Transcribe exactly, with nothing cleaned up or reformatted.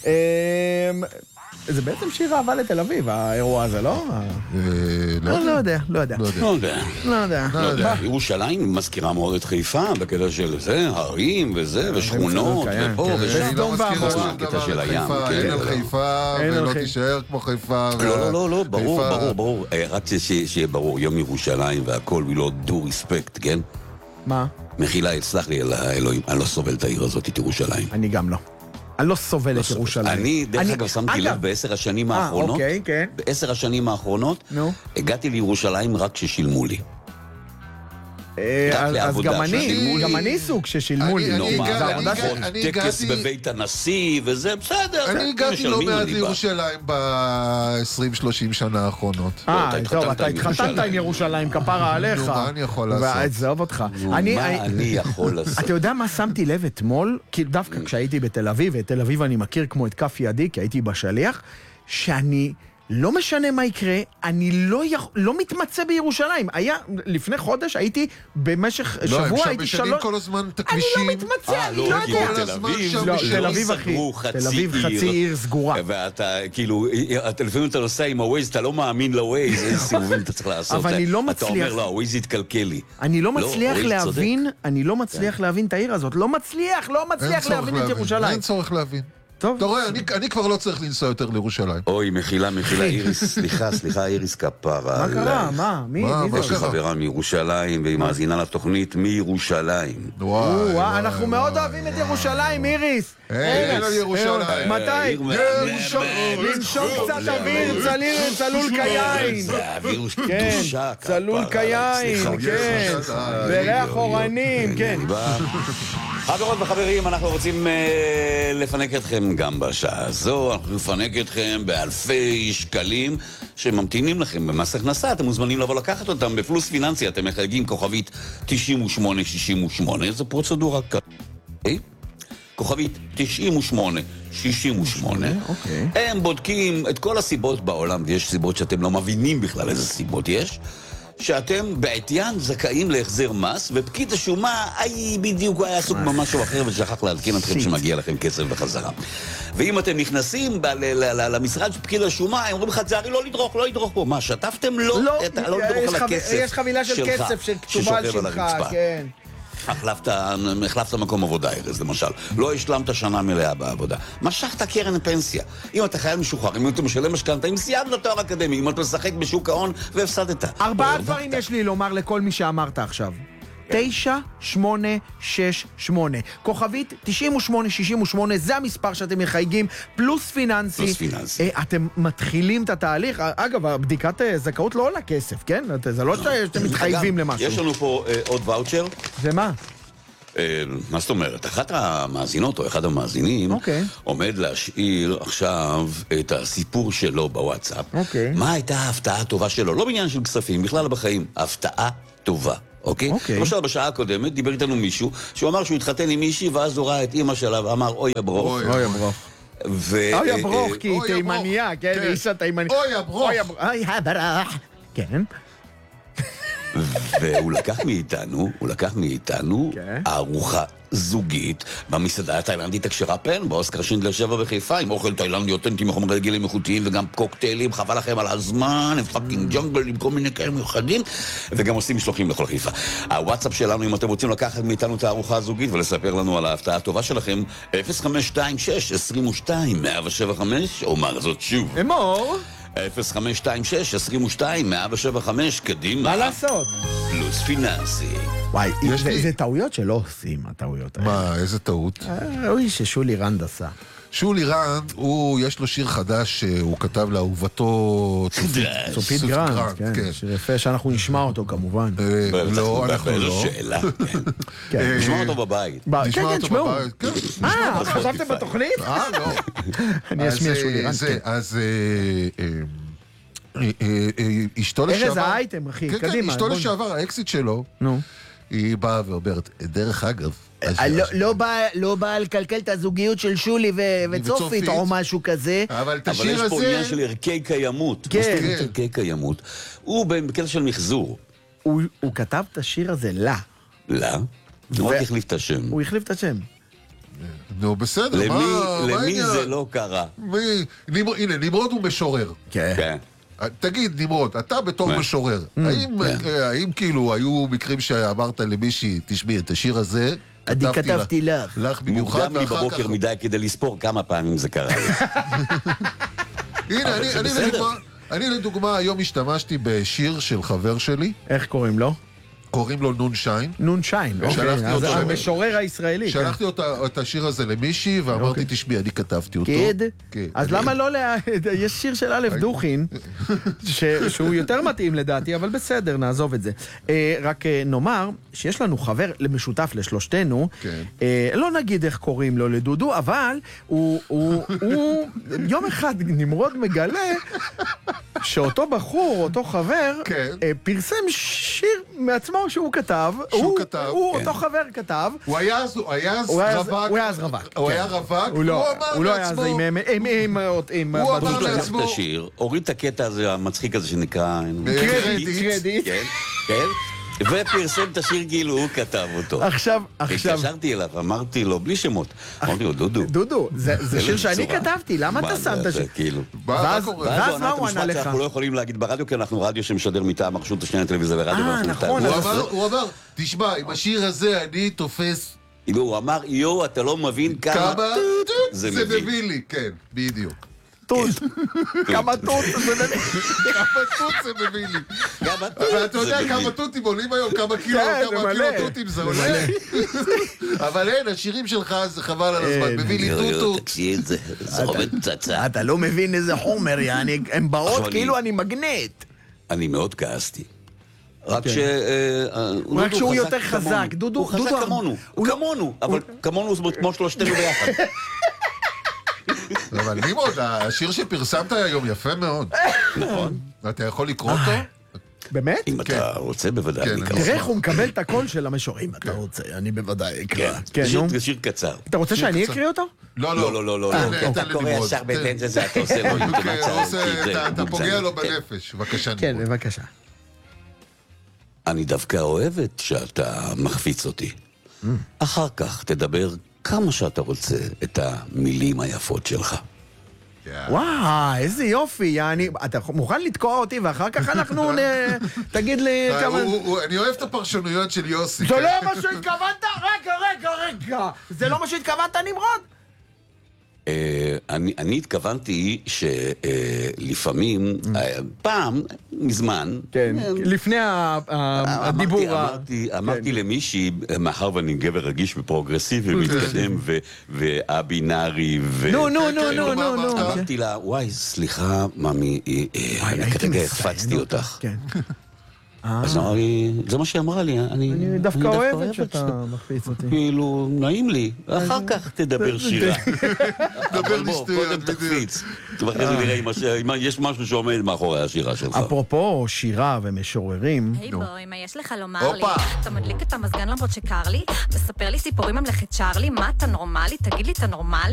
זה בעצם שיר אהבה לתל אביב, האירוע הזה, לא? לא, לא יודע, לא יודע. לא יודע. לא יודע. לא יודע. ירושלים מזכירה מאוד את חיפה, בקטע של זה, הרים וזה, ושכונות, ופה ושם. היא לא מזכירה שום דבר את חיפה, אין על חיפה, ולא תישאר כמו חיפה. לא, לא, לא, ברור, ברור, ברור. רק שיהיה ברור, יום ירושלים והכל, we לא do respect, כן? מה? מחילה, יצלח לי אלוהים, אני לא סובל את העיר הזאת, את ירושלים. אני גם לא. אני לא סובל את ירושלים. אני, דרך אגב, שמתי לב בעשר השנים האחרונות, בעשר השנים האחרונות, הגעתי לירושלים רק כששילמו לי. אז גם אני, גם אני סוג ששילמו לי. אני טקס בבית הנשיא, וזה בסדר. אני הגעתי לא מעט לירושלים ב-עשרים שלושים שנה האחרונות. אה, טוב, אתה התחתנת עם ירושלים, כפרה עליך. נו, מה אני יכול לעשות? ועזוב אותך. מה אני יכול לעשות? אתה יודע מה שמתי לב אתמול? כי דווקא כשהייתי בתל אביב, ואת תל אביב אני מכיר כמו את כף ידי, כי הייתי בשליח, שאני... לא משנה מה יקרה, אני לא, יכ... לא מתמצא בירושלים. היה, לפני חודש הייתי במשך לא, שבוע, הם הייתי שם משנים כל הזמן את הכבישים. אני לא מתמצא, אה, אני לא, לא יודע. תל אביב, לא, תל אביב אחי, תל אביב חצי עיר סגורה. ואתה, כאילו, לפעמים אתה נוסע עם הווייז, אתה לא מאמין לווייז, איזה סיבובים אתה צריך לעשות. אבל אני לא מצליח. אתה אומר, לא, הווייז יתקלקל לי. אני לא מצליח להבין, אני לא מצליח להבין את העיר הזאת. לא מצליח, לא מצליח להבין את ירושלים. אין צורך להבין. טוב. אתה רואה, אני, אני כבר לא צריך לנסוע יותר לירושלים. אוי, מחילה, מחילה, איריס, סליחה, סליחה, איריס כפרה. מה קרה? מה? מי? מי יש לי חברה מירושלים, והיא מאזינה לתוכנית מירושלים. וואו, אנחנו מאוד אוהבים את ירושלים, איריס. אין על ירושלים. מתי? לנשום קצת אוויר, צלול כיין. אוויר קדושה. צלול כיין, כן. וריח אורנים, כן. חברות וחברים, אנחנו רוצים לפנק אתכם גם בשעה הזו, אנחנו נפנק אתכם באלפי שקלים שממתינים לכם במס הכנסה, אתם מוזמנים לבוא לקחת אותם בפלוס פיננסי, אתם מחייגים כוכבית תשעים ושמונה שישים ושמונה, זו פרוצדורה כזאת. כוכבית תשעים ושמונה שישים ושמונה, הם בודקים את כל הסיבות בעולם, ויש סיבות שאתם לא מבינים בכלל איזה סיבות יש, שאתם בעטיין זכאים להחזר מס, ופקיד השומה, איי, בדיוק הוא היה עסוק במשהו אחר ושכח להזכיר אתכם שמגיע לכם כסף בחזרה. ואם אתם נכנסים למשרד של פקיד השומה, הם אומרים לך, צערי, לא לדרוך, לא לדרוך פה. מה, שטפתם? לא, לא לדרוך על הכסף שלך. יש חבילה של כסף שכתובה על שלך, כן. החלפת מקום עבודה, ארז, למשל. לא השלמת שנה מלאה בעבודה. משכת קרן פנסיה. אם אתה חייל משוחרר, אם אתה משלם משכנתה, אם סיימת תואר אקדמי, אם אתה משחק בשוק ההון והפסדת. ארבעה דברים יש לי לומר לכל מי שאמרת עכשיו. תשע שמונה שש שמונה. כוכבית תשעים ושמונה שישים ושמונה, זה המספר שאתם מחייגים, פלוס פיננסי. פלוס פיננסי. אתם מתחילים את התהליך. אגב, הבדיקת זכאות לא עולה כסף, כן? זה לא שאתם מתחייבים למשהו. יש לנו פה עוד ואוצ'ר. זה מה? מה זאת אומרת? אחת המאזינות או אחד המאזינים עומד להשאיר עכשיו את הסיפור שלו בוואטסאפ. מה הייתה ההפתעה הטובה שלו? לא בעניין של כספים, בכלל בחיים. הפתעה טובה. אוקיי? למשל, בשעה הקודמת דיבר איתנו מישהו שהוא אמר שהוא התחתן עם מישהי, ואז הוא ראה את אמא שלה ואמר, אוי הברוך. אוי הברוך. אוי הברוך, כי היא תימניה, כן? אישה תימניה. אוי הברוך. אוי הברוך. כן. והוא לקח מאיתנו, הוא לקח מאיתנו ארוחה זוגית במסעדה התאילנדית הכשרה פן, באוסקר שינדלר שבע בחיפה, עם אוכל תאילנדי אותנטי מחומרי רגילים איכותיים וגם קוקטיילים, חבל לכם על הזמן, הם פאקינג ג'ונגל עם כל מיני כאלה מיוחדים, וגם עושים משלוחים לכל חיפה. הוואטסאפ שלנו, אם אתם רוצים לקחת מאיתנו את הארוחה הזוגית ולספר לנו על ההפתעה הטובה שלכם, אפס חמש שתיים שש עשרים ושתיים מאה שבע וחמש, אומר זאת שוב. אמור. אפס חמש שתיים שש עשרים ושתיים מאה שבע וחמש, קדימה. מה לעשות? פלוס פיננסי. וואי, זה טעויות שלא עושים, הטעויות האלה. מה, איזה טעות? אוי, ששולי רנד עשה. שולי רנד, הוא, יש לו שיר חדש שהוא כתב לאהובתו צופית גרנד, כן. שיר יפה שאנחנו נשמע אותו כמובן. לא, אנחנו לא. איזו שאלה. נשמע אותו בבית. נשמע אותו בבית. אה, חשבתם בתוכנית? אה, לא. אני אשמיע שולי רנד. אז אשתו לשעבר... ארז האייטם, אחי, קדימה. אשתו לשעבר, האקסיט שלו, היא באה ואומרת, דרך אגב, לא בא לקלקל את הזוגיות של שולי וצופית או משהו כזה. אבל את השיר הזה... אבל יש פה עניין של ערכי קיימות. כן. ערכי קיימות. הוא בקטע של מחזור. הוא כתב את השיר הזה לה. לה? הוא רק החליף את השם. הוא החליף את השם. נו, בסדר, למי, מה מה למי העניין? זה לא קרה? מי- נמר- הנה, נמרוד הוא משורר. כן. כן. תגיד, נמרוד, אתה בתור כן. משורר, האם אה, האם כאילו היו מקרים שאמרת למישהי, תשמעי, את השיר הזה, אני כתבתי לך. לך במיוחד, מוקדם לי ואחר בבוקר כך... מדי כדי לספור כמה פעמים זה קרה לי. הנה, אבל אני- זה אני בסדר. לדוגמה- אני לדוגמה היום השתמשתי בשיר של חבר שלי, איך קוראים לו? קוראים לו נון שיין. נון שיין, שלחתי אוקיי. אז אותו. המשורר הישראלי. כן. שלחתי אותה- את השיר הזה למישהי, ואמרתי, תשמעי, אני כתבתי אותו. כן? כן. אז למה לא... לה- יש שיר של א' דוכין, ש- שהוא יותר מתאים לדעתי, אבל בסדר, נעזוב את זה. אה, רק אה, נאמר שיש לנו חבר משותף לשלושתנו, כן. אה, לא נגיד איך קוראים לו לדודו, אבל הוא, הוא, הוא יום אחד נמרוד מגלה שאותו בחור, אותו חבר, כן. אה, פרסם שיר מעצמו שהוא כתב. שהוא הוא- כתב, הוא, כן. אותו חבר כתב. הוא היה אז הוא היה אז הוא היה אז- רווק. הוא היה אז רווק, הוא כן. היה רווק, הוא לא, אמר הוא לא היה לעצמו, אז עם... עם... עם... עם... עם... הוא בת אמר זוג הוא שלו. לקח לעצמו- את השיר, הוריד את הקטע הזה, המצחיק הזה שנקרא... קרדיט. קרדיט. כן, כן. ופרסם את השיר כאילו הוא כתב אותו. עכשיו, עכשיו, התקשרתי אליו, אמרתי לו, בלי שמות. אמרתי לו, דודו. דודו, זה זה שיר איזה שאני צורה. כתבתי, למה אתה מה שם זה, את השיר? זה כאילו. מה מה ואז- קורה? ואז הוא מה ענה את הוא ענה המשפט לך? שאנחנו לא יכולים להגיד ברדיו, כי אנחנו רדיו שמשדר מטעם הרשות השנייה לטלוויזיה ורדיו. אה, ואנחנו נכון, מטעם- הוא אז- אמר, הוא אמר, תשמע, עם השיר הזה אני תופס כאילו, הוא אמר, יואו, אתה לא מבין כמה... כמה זה זה מביא. מביא לי, כן, בדיוק. טוט. כמה טוט זה באמת. כמה תות זה מביא לי. כמה אבל אתה יודע זה מביא. כמה תותים עולים היום, כמה קילו, כן, זה כמה מלא. קילו תותים זה עולה. אבל אין, השירים שלך זה חבל על הזמן, אין. מביא לי יואו, יואו, טוטו. תקשיב, זה זה עובד פצצה. אתה לא מבין איזה חומר, יעני, הן באות עכשיו כאילו אני- אני מגנט. אני מאוד כעסתי. רק אוקיי. ש... אה, דודו רק שהוא יותר כמונו. חזק. דודו- הוא חזק דודו- כמונו. הוא הוא לא- כמונו. אבל כמונו זה כמו שלושתנו ביחד. אבל נמרוד, השיר שפרסמת היום יפה מאוד. נכון. אתה יכול לקרוא אותו? באמת? אם אתה רוצה, בוודאי. כן, אני אני כמובן. תראה איך הוא מקבל את הקול של המשוררים. אתה רוצה, אני בוודאי אקרא. כן, כן, שיר- נו. זה שיר קצר. אתה רוצה שיר שאני קצר. אקריא אותו? לא, לא, לא, לא, לא. תן- לא. תן אתה קורא לנמרוד, ישר תן. בהתאם זה, אתה עושה לו כן, אינטונציה. הוא עושה- כי זה אתה- אתה מוגזם. פוגע לו כן. בנפש. בבקשה, כן, נמרוד. בבקשה. אני דווקא אוהבת שאתה מחפיץ אותי. אחר כך תדבר כמה שאתה רוצה את המילים היפות שלך. וואי, איזה יופי, יעני. אתה מוכן לתקוע אותי ואחר כך אנחנו נ... תגיד לי אה, כמה... הוא- הוא- אני אוהב את הפרשנויות של יוסי. זה כן. לא מה שהתכוונת? רגע, רגע, רגע. זה לא מה שהתכוונת, נמרוד? אה, אני, אני התכוונתי שלפעמים, פעם, מזמן, כן, אה, לפני ה- ה- הדיבור אמרתי, ה... אמרתי, אמרתי למישהי, מאחר ואני גבר רגיש ופרוגרסיבי ומתקדם ו- והבינארי, ו- נו, נו, כן, נו, כן, נו, מה נו, אמרת? נו. אמרתי לה, וואי, סליחה, ממי, אה, אה, וואי, אני הייתי כרגע מצטיין הפצתי אותך. כן. אז אמרה לי, זה מה שהיא אמרה לי, אני אני דווקא אוהבת שאתה מחפיץ אותי. כאילו, נעים לי, אחר כך תדבר שירה. דבר אבל לי בוא, שטויות, קודם בדיוק. תקפיץ. ואחרי זה נראה אם הש- אם יש משהו שעומד מאחורי השירה שלך. אפרופו שירה ומשוררים, היי בוי, מה יש לך לומר לי? הופה. אתה מדליק את המזגן למרות שקר לי? מספר לי סיפורים ממלכת צ'רלי? מה, אתה נורמלי? תגיד לי, אתה נורמלי?